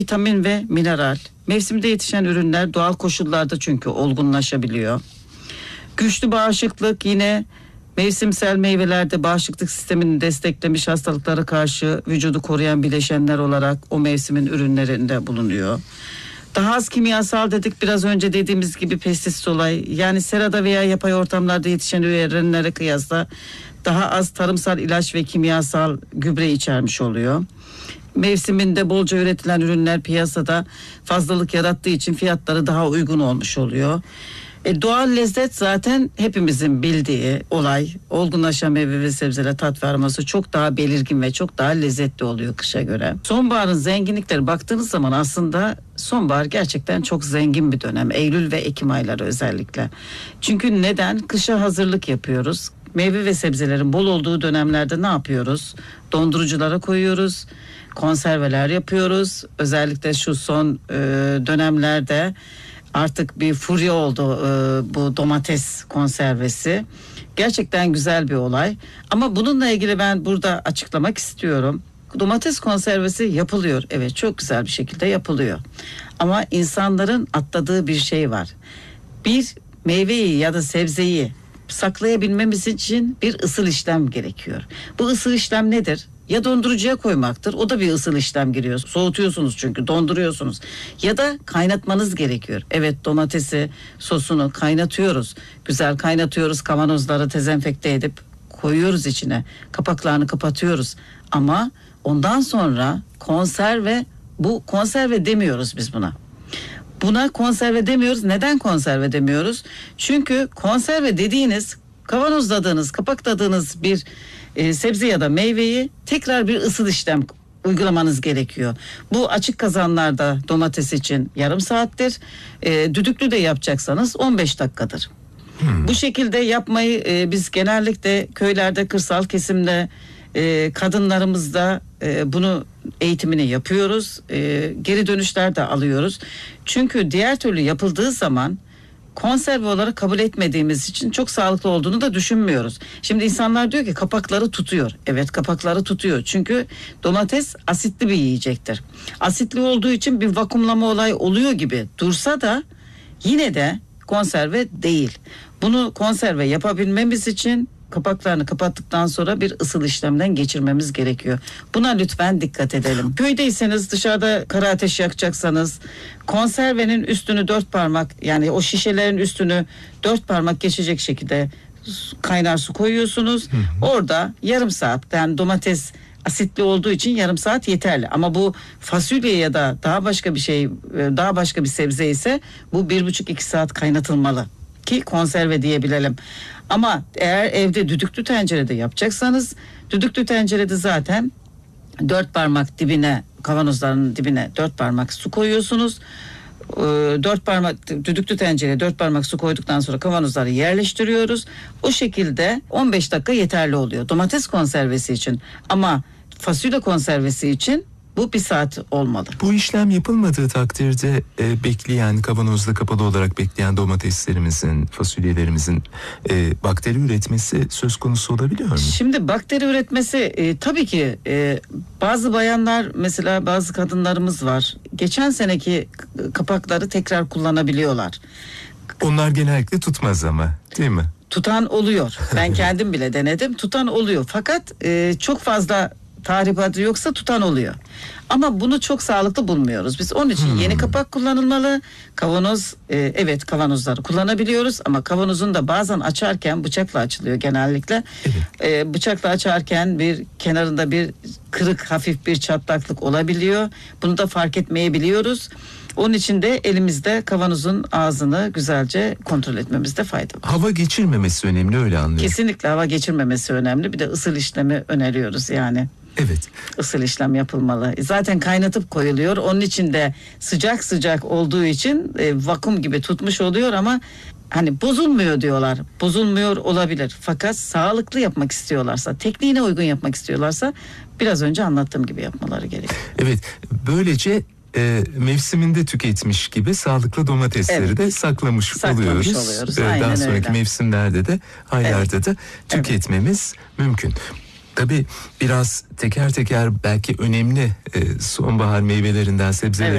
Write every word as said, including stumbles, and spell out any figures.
Vitamin ve mineral. Mevsimde yetişen ürünler doğal koşullarda çünkü olgunlaşabiliyor. Güçlü bağışıklık, yine mevsimsel meyvelerde bağışıklık sistemini desteklemiş, hastalıklara karşı vücudu koruyan bileşenler olarak o mevsimin ürünlerinde bulunuyor. Daha az kimyasal dedik, biraz önce dediğimiz gibi pestisit olay, yani serada veya yapay ortamlarda yetişen ürünlere kıyasla daha az tarımsal ilaç ve kimyasal gübre içermiş oluyor. Mevsiminde bolca üretilen ürünler piyasada fazlalık yarattığı için fiyatları daha uygun olmuş oluyor. E, doğal lezzet zaten hepimizin bildiği olay. Olgunlaşan meyve ve sebzeler tat ve aroması çok daha belirgin ve çok daha lezzetli oluyor kışa göre. Sonbaharın zenginlikleri baktığınız zaman aslında sonbahar gerçekten çok zengin bir dönem. Eylül ve Ekim ayları özellikle. Çünkü neden? Kışa hazırlık yapıyoruz. Meyve ve sebzelerin bol olduğu dönemlerde ne yapıyoruz? Donduruculara koyuyoruz. Konserveler yapıyoruz. Özellikle şu son e, dönemlerde artık bir furya oldu e, bu domates konservesi. Gerçekten güzel bir olay. Ama bununla ilgili ben burada açıklamak istiyorum. Domates konservesi yapılıyor. Evet, çok güzel bir şekilde yapılıyor. Ama insanların atladığı bir şey var. Bir meyveyi ya da sebzeyi saklayabilmemiz için bir ısıl işlem gerekiyor. Bu ısıl işlem nedir? Ya dondurucuya koymaktır. O da bir ısıl işlem giriyor. Soğutuyorsunuz çünkü, donduruyorsunuz. Ya da kaynatmanız gerekiyor. Evet, domatesi, sosunu kaynatıyoruz. Güzel kaynatıyoruz. Kavanozlara dezenfekte edip koyuyoruz içine. Kapaklarını kapatıyoruz. Ama ondan sonra konserve, bu konserve demiyoruz biz buna. Buna konserve demiyoruz. Neden konserve demiyoruz? Çünkü konserve dediğiniz, kavanozladığınız, kapakladığınız bir e, sebze ya da meyveyi tekrar bir ısıl işlem uygulamanız gerekiyor. Bu açık kazanlarda domates için yarım saattir. E, düdüklü de yapacaksanız on beş dakikadır. Hmm. Bu şekilde yapmayı e, biz genellikle köylerde, kırsal kesimde e, kadınlarımızda e, bunu eğitimini yapıyoruz. E, geri dönüşler de alıyoruz. Çünkü diğer türlü yapıldığı zaman konserve olarak kabul etmediğimiz için çok sağlıklı olduğunu da düşünmüyoruz. Şimdi insanlar diyor ki kapakları tutuyor. Evet, kapakları tutuyor. Çünkü domates asitli bir yiyecektir. Asitli olduğu için bir vakumlama olay oluyor gibi dursa da yine de konserve değil. Bunu konserve yapabilmemiz için kapaklarını kapattıktan sonra bir ısıl işlemden geçirmemiz gerekiyor. Buna lütfen dikkat edelim. Köydeyseniz, dışarıda kara ateş yakacaksanız konservenin üstünü dört parmak, yani o şişelerin üstünü dört parmak geçecek şekilde kaynar su koyuyorsunuz. Hı hı. Orada yarım saat, yani domates asitli olduğu için yarım saat yeterli. Ama bu fasulye ya da daha başka bir şey, daha başka bir sebze ise bu bir buçuk iki saat kaynatılmalı ki konserve diyebilelim. Ama eğer evde düdüklü tencerede yapacaksanız, düdüklü tencerede zaten dört parmak dibine, kavanozların dibine dört parmak su koyuyorsunuz. Dört parmak düdüklü tencereye dört parmak su koyduktan sonra kavanozları yerleştiriyoruz. O şekilde on beş dakika yeterli oluyor domates konservesi için. Ama fasulye konservesi için bu bir saat olmalı. Bu işlem yapılmadığı takdirde e, bekleyen, kavanozda kapalı olarak bekleyen domateslerimizin, fasulyelerimizin e, bakteri üretmesi söz konusu olabiliyor mu? Şimdi bakteri üretmesi e, tabii ki e, bazı bayanlar, mesela bazı kadınlarımız var. Geçen seneki kapakları tekrar kullanabiliyorlar. Onlar genellikle tutmaz ama, değil mi? Tutan oluyor. Ben kendim bile denedim. Tutan oluyor. Fakat e, çok fazla tahribatı yoksa tutan oluyor. Ama bunu çok sağlıklı bulmuyoruz. Biz onun için hmm. yeni kapak kullanılmalı. Kavanoz, e, evet kavanozları kullanabiliyoruz ama kavanozun da bazen açarken bıçakla açılıyor genellikle. Evet. E, bıçakla açarken bir kenarında bir kırık, hafif bir çatlaklık olabiliyor. Bunu da fark etmeyebiliyoruz. Onun için de elimizde kavanozun ağzını güzelce kontrol etmemizde fayda var. Hava geçirmemesi önemli, öyle anlıyorum. Kesinlikle hava geçirmemesi önemli. Bir de ısıl işlemi öneriyoruz yani. Evet. Isıl işlem yapılmalı. Zaten kaynatıp koyuluyor. Onun için de sıcak sıcak olduğu için e, vakum gibi tutmuş oluyor ama hani bozulmuyor diyorlar. Bozulmuyor olabilir. Fakat sağlıklı yapmak istiyorlarsa, tekniğine uygun yapmak istiyorlarsa biraz önce anlattığım gibi yapmaları gerekiyor. Evet. Böylece E, mevsiminde tüketmiş gibi sağlıklı domatesleri evet. de saklamış, saklamış oluyoruz. oluyoruz. E, Aynen daha sonraki öyle. mevsimlerde de, aylarda evet. da tüketmemiz evet. mümkün. Tabii biraz teker teker belki önemli e, sonbahar meyvelerinden, sebzelerinden